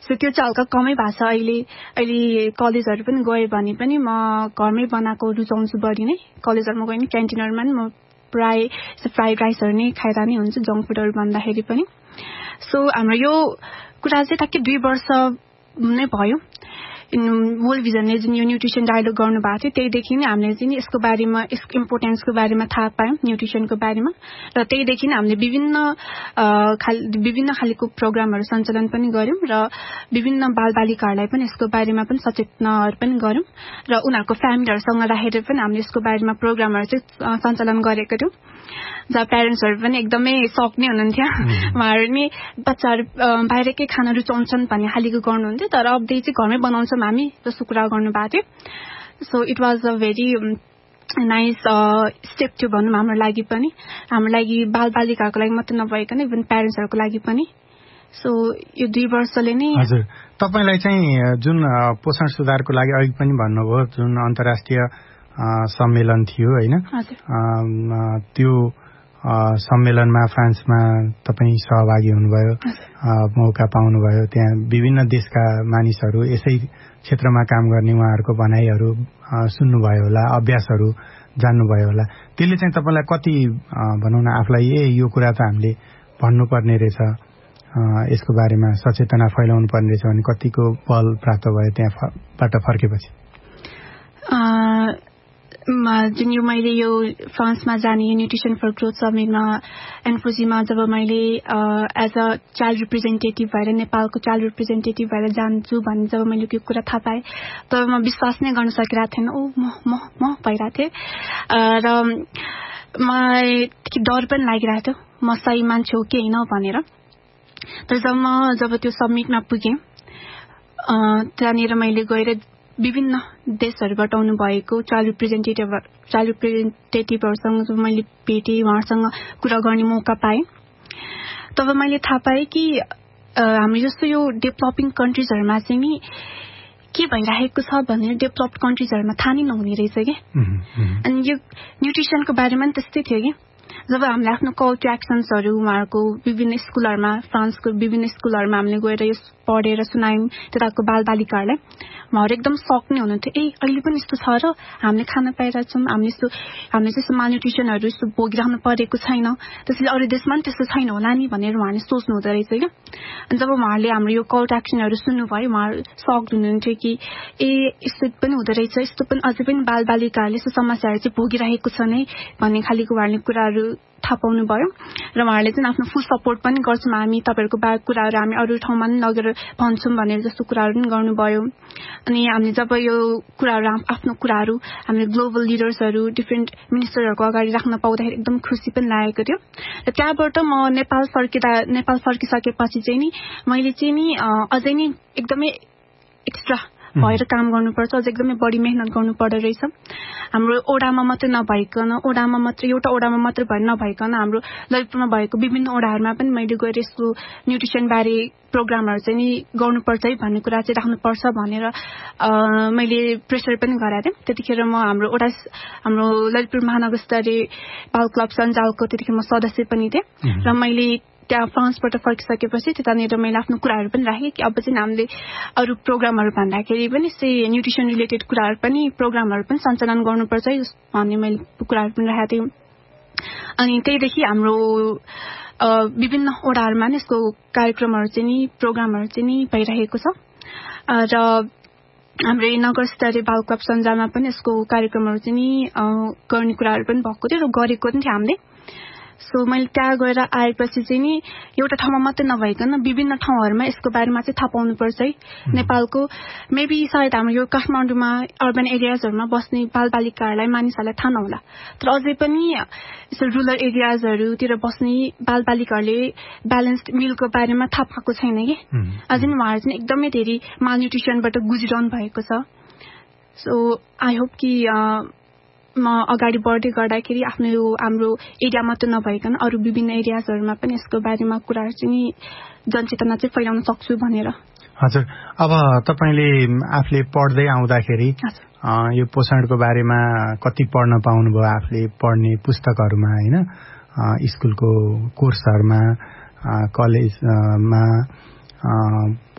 so त्यो चाहिँ हल्का कमै भएको छ अहिले कलेजहरू पनि गए भने पनि म घरमै बनाएको रुचाउँछु बढी नै कलेजहरूमा गए नि क्यान्टिनहरूमा नि म प्राय फ्राइड राइसहरू नै खाइरह नै हुन्छ जङ्क फुडहरू भन्दाखेरि पनि सो हाम्रो यो कुरा चाहिँ ट्याक्कै 2 वर्ष नै भयो वर्ल्ड भिजनले जुन यो न्युट्रिसन डायलग गर्नुभएको थियो त्यहीदेखि नै हामीले चाहिँ यसको बारेमा यसको इम्पोर्टेन्सको बारेमा थाहा पायौँ न्युट्रिसनको बारेमा र त्यहीदेखि नै हामीले विभिन्न खालको प्रोग्रामहरू सञ्चालन पनि गर्यौँ र विभिन्न बालबालिकाहरूलाई पनि यसको बारेमा पनि सचेतनाहरू पनि गर्यौँ र उनीहरूको फ्यामिलीहरूसँग राखेर पनि हामीले यसको बारेमा प्रोग्रामहरू चाहिँ सञ्चालन गरेको थियौँ जहाँ प्यारेन्ट्सहरू पनि एकदमै सक नै हुनुहुन्थ्यो उहाँहरू नि बच्चाहरू बाहिरकै खान रुचाउँछन् भन्ने खालको गर्नुहुन्थ्यो तर अब चाहिँ घरमै बनाउँछौँ हामी जस्तो कुरा गर्नुभएको थियो so it was a very nice step थियो भनौँ हाम्रो लागि बालबालिकाहरूको लागि मात्रै नभइकन इभन प्यारेन्ट्सहरूको लागि पनि सो यो 2 वर्षले नै हजुर तपाईलाई चाहिँ जुन पोषण सुधारको लागि अघि पनि भन्नुभयो जुन अन्तर्राष्ट्रिय सम्मेलन थियो हैन त्यो सम्मेलनमा फ्रान्समा तपाईँ सहभागी हुनुभयो मौका पाउनुभयो त्यहाँ विभिन्न देशका मानिसहरू यसै क्षेत्रमा काम गर्ने उहाँहरूको भनाइहरू सुन्नुभयो होला अभ्यासहरू जान्नुभयो होला त्यसले चाहिँ तपाईलाई कति भनौँ न आफूलाई यो कुरा त हामीले भन्नुपर्ने रहेछ यसको बारेमा सचेतना फैलाउनु पर्ने रहेछ भने कतिको बल प्राप्त भयो त्यहाँबाट फर्केपछि जुन यो मैले यो फ्रान्समा जाने न्युट्रिसन फर ग्रोथ समिटमा एनफोजीमा जब मैले एज अ चाइल्ड रिप्रेजेन्टेटिभ भएर नेपालको चाइल्ड रिप्रेजेन्टेटिभ भएर जान्छु भन्ने जब मैले त्यो कुरा थाहा पाएँ तब म विश्वास नै गर्न सकिरहेको थिएन म भइरहेको थिएँ र मलाई डर पनि लागिरहेको थियो म सही मान्छे हो कि होइन भनेर तर जब त्यो समिटमा पुगेँ त्यहाँनिर मैले गएर विभिन्न देशहरूबाट आउनु भएको चाइल्ड रिप्रेजेन्टेटिभहरूसँग जब मैले भेटेँ उहाँहरूसँग कुरा गर्ने मौका पाएँ तब मैले थाहा पाएँ कि हामी जस्तो यो डेभलपिङ कन्ट्रिजहरूमा चाहिँ नि के भइरहेको छ भनेर डेभलप्ड कन्ट्रिजहरूमा थाहा नै नहुने रहेछ कि अनि यो न्युट्रिसनको बारेमा पनि त्यस्तै थियो कि जब हामीले आफ्नो कल टु एक्सन्सहरू उहाँहरूको विभिन्न स्कुलहरूमा फ्रान्सको विभिन्न स्कुलहरूमा हामीले गएर यो पढेर सुनायौँ त्यताको बालबालिकाहरूलाई उहाँहरू एकदम सक नै हुनुहुन्थ्यो अहिले पनि यस्तो छ र हामीले खान पाइरहेछौँ हामीले चाहिँ मालन्युट्रिसनहरू यस्तो भोगिरहनु परेको छैन त्यसैले अरू देशमा पनि त्यस्तो छैन होला नि भनेर उहाँहरूले सोच्नु हुँदो रहेछ क्या अनि जब उहाँहरूले हाम्रो यो कल टु एक्सनहरू सुन्नुभयो उहाँहरू सक हुनुहुन्थ्यो कि यस्तो पनि हुँदो रहेछ यस्तो पनि अझै पनि बालबालिकाहरूले यस्तो समस्याहरू चाहिँ भोगिरहेको छ नै भन्ने खालको उहाँहरूले कुराहरू थाहा पाउनु भयो र उहाँहरूले चाहिँ आफ्नो फुल सपोर्ट पनि गर्छौँ हामी तपाईँहरूको कुराहरू हामी अरू ठाउँमा पनि लगेर भन्छौँ भनेर जस्तो कुराहरू पनि गर्नुभयो अनि हामीले जब यो कुराहरू आफ्नो कुराहरू हामीले ग्लोबल लिडर्सहरू डिफ्रेन्ट मिनिस्टरहरूको अगाडि राख्न पाउँदाखेरि एकदम खुसी पनि लागेको थियो र त्यहाँबाट म नेपाल फर्किसकेपछि चाहिँ नि मैले चाहिँ नि अझै नै एकदमै एक्स्ट्रा भएर काम गर्नुपर्छ अझ एकदमै बढी मेहनत गर्नु पर्दो रहेछ हाम्रो ओडामा मात्रै नभइकन एउटा ओडामा मात्रै नभइकन हाम्रो ललितपुरमा भएको विभिन्न ओडाहरूमा पनि मैले गएर यसको न्युट्रिसन बारे प्रोग्रामहरू चाहिँ नि गर्नुपर्छ है भन्ने कुरा चाहिँ राख्नुपर्छ भनेर मैले प्रेसर पनि गराएको थिएँ त्यतिखेर म हाम्रो ललितपुर महानगर स्तरीय बाल क्लब सञ्जालको त्यतिखेर म सदस्य पनि थिएँ र मैले त्यहाँ फ्रान्सबाट फर्किसकेपछि त्यतानिर मैले आफ्नो कुराहरू पनि राखेँ कि अब चाहिँ हामीले अरू प्रोग्रामहरू भन्दाखेरि पनि यस्तै न्युट्रिसन रिलेटेड कुराहरू पनि प्रोग्रामहरू पनि सञ्चालन गर्नुपर्छ है भन्ने मैले कुराहरू पनि राखेको थिएँ अनि त्यहीदेखि हाम्रो विभिन्न ओडाहरूमा नि यसको कार्यक्रमहरू चाहिँ नि प्रोग्रामहरू चाहिँ नि भइरहेको छ र हाम्रो नगर स्तरीय बाल क्लब सञ्जालमा पनि यसको कार्यक्रमहरू चाहिँ नि गर्ने कुराहरू पनि भएको थियो र गरेको पनि थियो हामीले सो मैले त्यहाँ गएर आएपछि चाहिँ नि एउटा ठाउँमा मात्रै नभइकन विभिन्न ठाउँहरूमा यसको बारेमा चाहिँ थाहा पाउनुपर्छ है नेपालको मेबी सायद हाम्रो यो काठमाडौँमा अर्बन एरियाजहरूमा बस्ने बालबालिकाहरूलाई मानिसहरूलाई थाहा नहोला तर अझै पनि यस्तो रुरल एरियाजहरूतिर बस्ने बालबालिकाहरूले ब्यालेन्स्ड मिलको बारेमा थाहा पाएको छैन कि अझै पनि उहाँहरू चाहिँ एकदमै धेरै मालन्युट्रिसनबाट गुजिरहनु भएको छ सो आई होप कि म अगाडि बढ्दै गर्दाखेरि हाम्रो एरिया मात्र नभइकन अरू विभिन्न एरियाजहरूमा पनि यसको बारेमा कुराहरू चाहिँ जनचेतना चाहिँ फैलाउन सक्छु भनेर हजुर अब तपाईले आफूले पढ्दै आउँदाखेरि यो पोषणको बारेमा कति पढ्न पाउनुभयो आफूले पढ्ने पुस्तकहरूमा हैन स्कुलको कोर्सहरूमा कलेजमा